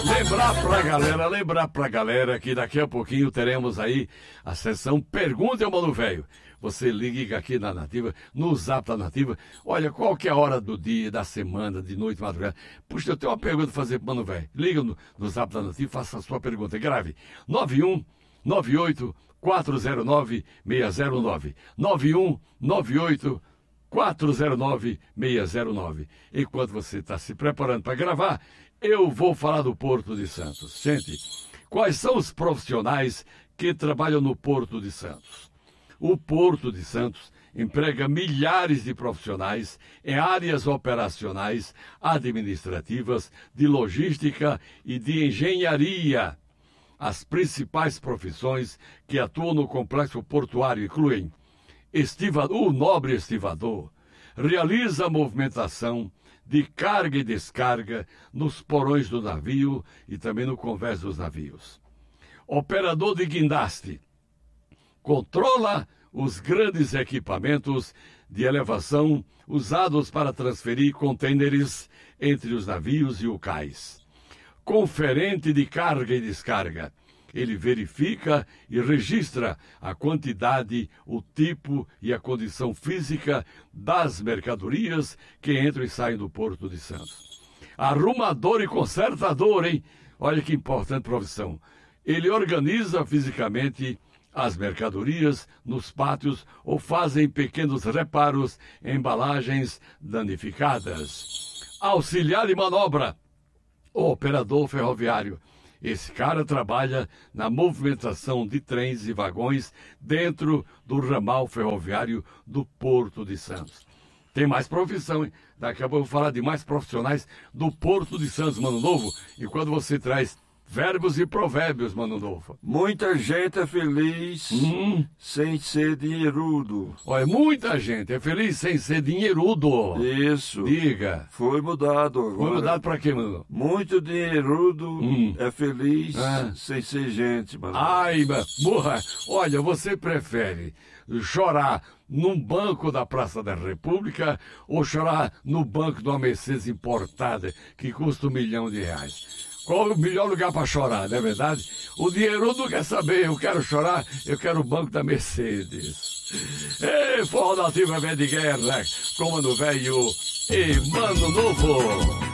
Lembrar pra galera que daqui a pouquinho teremos aí a sessão Pergunta ao Mano Velho. Você liga aqui na Nativa, no Zap da Nativa. Olha, qualquer hora do dia, da semana, de noite, madrugada. Puxa, eu tenho uma pergunta pra fazer pro Mano Velho. Liga no Zap da Nativa e faça a sua pergunta. Grave. 9198-409-609. 9198-409-609. Enquanto você está se preparando para gravar, eu vou falar do Porto de Santos. Gente, quais são os profissionais que trabalham no Porto de Santos? O Porto de Santos emprega milhares de profissionais em áreas operacionais, administrativas, de logística e de engenharia. As principais profissões que atuam no complexo portuário incluem o nobre estivador, realiza a movimentação de carga e descarga nos porões do navio e também no convés dos navios. Operador de guindaste, controla os grandes equipamentos de elevação usados para transferir contêineres entre os navios e o cais. Conferente de carga e descarga, ele verifica e registra a quantidade, o tipo e a condição física das mercadorias que entram e saem do Porto de Santos. Arrumador e consertador, hein? Olha que importante profissão. Ele organiza fisicamente as mercadorias nos pátios ou fazem pequenos reparos em embalagens danificadas. Auxiliar de manobra, operador ferroviário. Esse cara trabalha na movimentação de trens e vagões dentro do ramal ferroviário do Porto de Santos. Tem mais profissão, hein? Daqui a pouco eu vou falar de mais profissionais do Porto de Santos, Mano Novo. E quando você traz verbos e provérbios, Mano Novo. Muita gente é feliz sem ser dinheirudo. Olha, muita gente é feliz sem ser dinheirudo. Isso. Diga. Foi mudado agora. Foi mudado pra quê, Mano? Muito dinheirudo é feliz sem ser gente, mano. Ai, burra. Olha, você prefere chorar num banco da Praça da República ou chorar no banco de uma Mercedes importada que custa R$1 milhão? Qual é o melhor lugar para chorar, não é verdade? O dinheiro não quer saber, eu quero chorar, eu quero o banco da Mercedes. Ei, Forró Nativa Velho de Guerra, com Mano Velho e Mano Novo.